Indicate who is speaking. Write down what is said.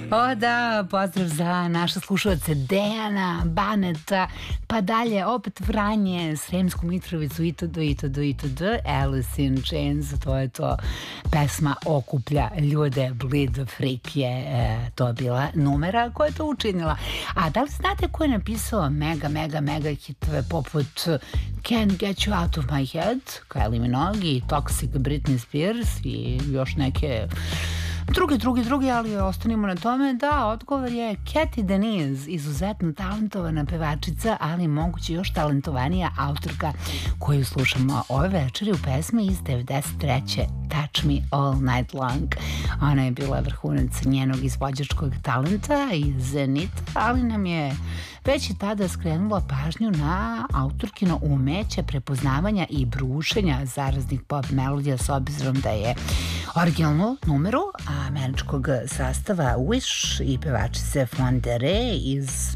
Speaker 1: O da, pozdrav za naše slušalce Dejana, Baneta, pa dalje opet Vranje, Sremsku Mitrovicu itd. Alice in Chains, to je to. Pesma okuplja ljude, Bleed Freak je to bila numera koja je to učinila. A da li znate ko je napisao mega hitove poput Can't Get You Out of My Head, Kylie Minogue, Toxic, Britney Spears i još neke drugi, ali ostanimo na tome. Da, odgovor je Cathy Denise, izuzetno talentovana pevačica, ali moguće još talentovanija autorka koju slušamo ove večeri u pesmi iz 93. Touch Me All Night Long. Ona je bila vrhunac njenog izvođačkog talenta i zenita, ali nam je već i tada skrenula pažnju na autorkino umeće prepoznavanja i brušenja zaraznih pop melodija, s obzirom da je originalnu numeru američkog sastava Wish i pevačice Fonderee iz